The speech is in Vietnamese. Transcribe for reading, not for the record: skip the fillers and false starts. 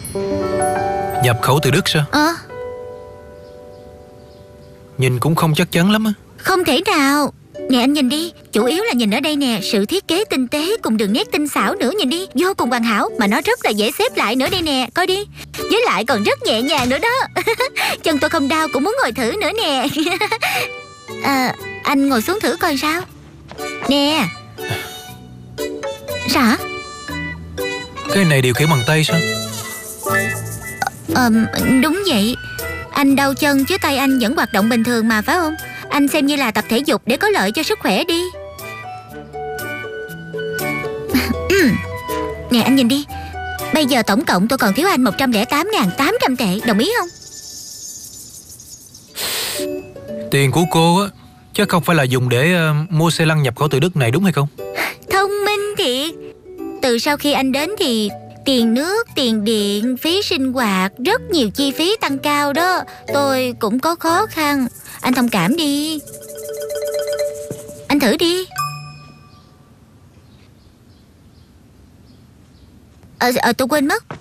Nhập khẩu từ Đức sao? Nhìn cũng không chắc chắn lắm á. Không thể nào. Nè anh nhìn đi, chủ yếu là nhìn ở đây nè. Sự thiết kế tinh tế cùng đường nét tinh xảo nữa, nhìn đi, vô cùng hoàn hảo. Mà nó rất là dễ xếp lại nữa đây nè, coi đi. Với lại còn rất nhẹ nhàng nữa đó. Chân tôi không đau cũng muốn ngồi thử nữa nè. Anh ngồi xuống thử coi sao. Nè. Sao hả? Cái này điều khiển bằng tay sao? Đúng vậy. Anh đau chân chứ tay anh vẫn hoạt động bình thường mà, phải không? Anh xem như là tập thể dục để có lợi cho sức khỏe đi. Nè anh nhìn đi. Bây giờ tổng cộng tôi còn thiếu anh 108.800 tệ. Đồng ý không? Tiền của cô á chắc không phải là dùng để mua xe lăn nhập khẩu từ Đức này, đúng hay không? Thông minh thiệt. Từ sau khi anh đến thì tiền nước, tiền điện, phí sinh hoạt, rất nhiều chi phí tăng cao đó. Tôi cũng có khó khăn. Anh thông cảm đi. Anh thử đi. Tôi quên mất.